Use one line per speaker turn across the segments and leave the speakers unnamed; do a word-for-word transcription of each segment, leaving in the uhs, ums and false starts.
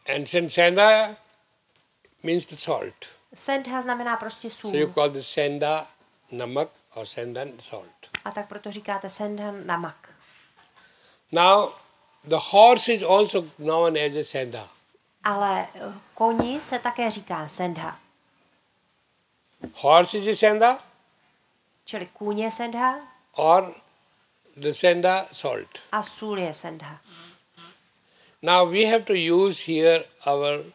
And senda means the salt.
Sendha znamená prostě sůl.
So you call the senda namak or sendan salt.
A tak proto říkáte sendha namak.
Now, the horse is also known as a senda.
Ale koni se také říká sendha.
Horse is a senda
Čili kůň je sendha
or the senda salt.
a sůl je sendha.
Now we have to use here our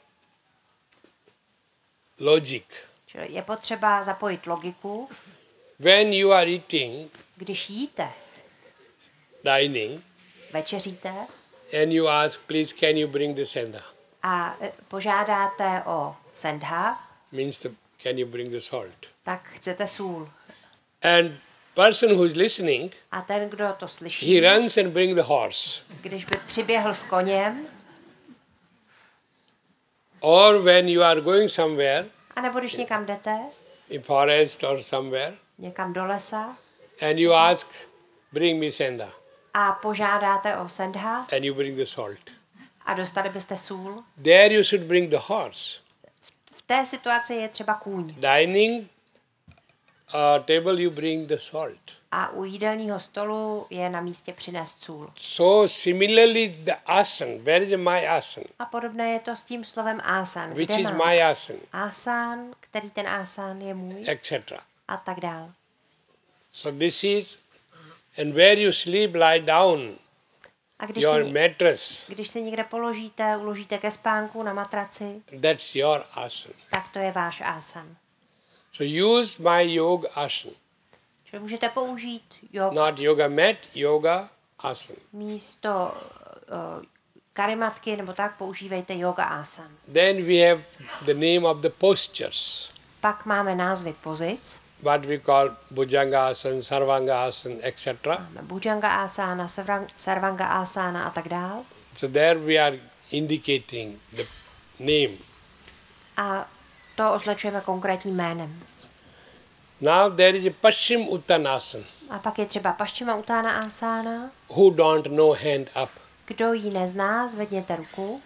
logic.
Čili je potřeba zapojit logiku.
When you are eating,
Když jíte,
dining,
večeříte
and you ask, please, can you bring the senda?
a požádáte o sendha,
Means the, can you bring the salt?
tak chcete sůl.
And person who is listening,
A ten, kdo to slyší,
he runs and bring the horse.
když by přiběhl s koněm,
Or when you are going somewhere,
anebo když někam jdete,
in forest or somewhere,
někam do lesa
and you ask, bring me senda,
a požádáte o sendha
and you bring the salt.
a dostali byste sůl,
There you should bring the horse.
v té situaci je třeba kůň.
Dining uh, table, you bring the salt.
A u jídelního stolu je na místě přinést sůl.
So similarly, the asan, where is my asan?
A podobné je to s tím slovem asan.
Which
Kde
is
mám
my asan,
asan, který ten asan je můj
et cetera.
a tak dál.
So this is, and where you sleep, lie down,
A když
your
se,
mattress,
když se někde položíte, uložíte ke spánku na matraci,
that's your asan.
tak to je váš asan.
So use my yoga asan,
Čili můžete použít jog,
not yoga mat, yoga asan.
místo uh, karimatky nebo tak používejte yoga asan.
Then we have the name of the postures,
Pak máme názvy pozic.
what we call Bhujanga asan, Sarvanga asan, et cetera.
Máme Bhujanga asana, Sarvang- Sarvanga asana a tak dál.
So there we are indicating the name.
A to označujeme konkrétním jménem.
Now there is a Paschim Uttanasana.
A pak je třeba Paschima Uttána asana.
Who don't know, hand up.
Kdo ji nezná, zvedněte ruku.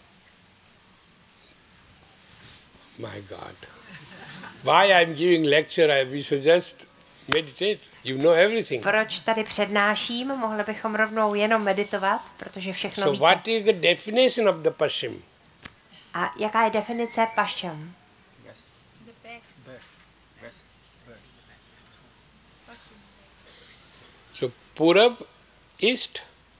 My God. Why I'm giving lecture, I, we should just meditate. You know everything.
Proč tady přednáším? Mohli bychom rovnou jenom meditovat, protože všechno
So
víte.
what is the definition of the Paschim?
A jaká je definice Paschim?
So Purab, East,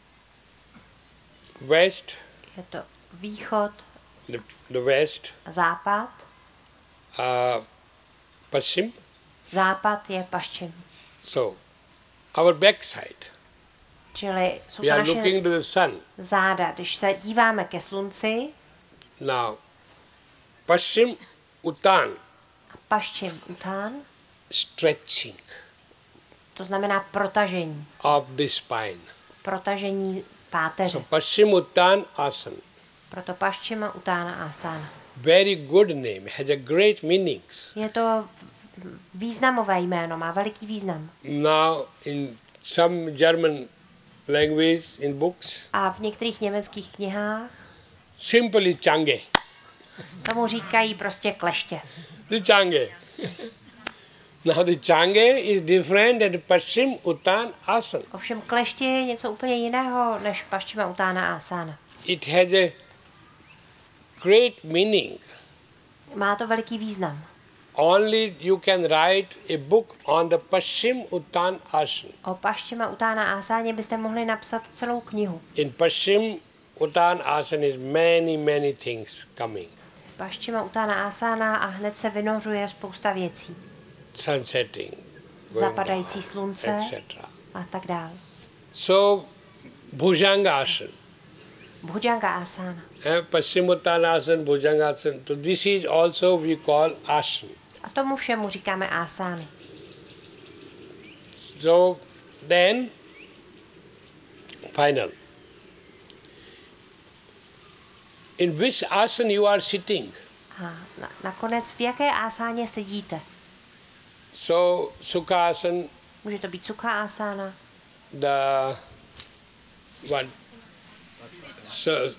West,
Je to východ,
the, the West,
západ.
uh, Paschim.
Západ je Paschim.
So our backside,
Čili jsou
we
to
are
naše
looking to the sun.
záda. Když se díváme ke slunci,
Now, Paschim Uttan,
Paschim Után,
stretching
to znamená protažení.
of the spine.
Protažení páteře.
So Paschim Uttan Asana,
Proto Paschima Uttána asana.
very good name, has a great meanings.
Je to významové jméno, má veliký význam.
Now in some German language in books,
A v některých německých knihách
simply Change.
tomu říkají prostě kleště.
The Change. Now the Change is different than Paschim Uttan Asana.
Ovšem kleště je něco úplně jiného než Paschima Uttána asana.
It has a great meaning.
Má to veliký význam.
Only you can write a book on the Paschim Uttan Asana.
O Paschima Uttána asáně byste mohli napsat celou knihu.
In Paschim Uttan Asana is many, many things coming.
Paschima Uttána asana a hned se vynořuje spousta věcí.
Sun setting, going
Zapadající
down,
slunce
et cetera.
a tak dál.
So, Bhujanga Asana,
Bhujanga asana.
eh, Paschim Uttan Asana, Bhujanga Asana. So this is also we call Asana.
A tomu všemu říkáme asány.
So then, final. In which asana you are sitting?
A na, nakonec v jaké asáně sedíte?
So, Sukha Asana,
Může to být sukha asana,
the what? So,